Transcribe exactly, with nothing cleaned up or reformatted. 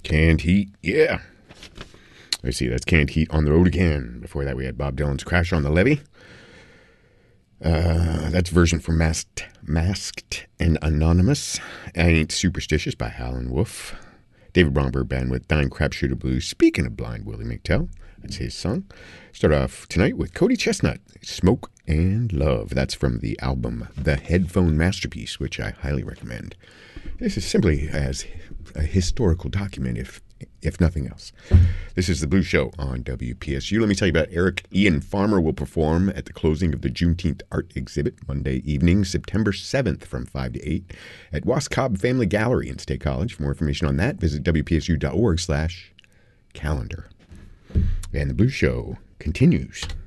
Canned Heat, yeah. Let's see, that's Canned Heat on the Road Again. Before that, we had Bob Dylan's Crash on the Levee. Uh, that's a version from Masked, Masked and Anonymous. I Ain't Superstitious by Howlin' Wolf. David Bromberg Band with Dying Crapshooter Blues. Speaking of Blind Willie McTell, that's his song. Start off tonight with Cody Chestnut, Smoke and Love. That's from the album The Headphone Masterpiece, which I highly recommend. This is simply as a historical document, if if nothing else. This is The Blues Show on W P S U. Let me tell you about Eric Ian Farmer will perform at the closing of the Juneteenth art exhibit Monday evening, September seventh from five to eight at Wascom Family Gallery in State College. For more information on that, visit W P S U dot org slash calendar. And The Blues Show continues.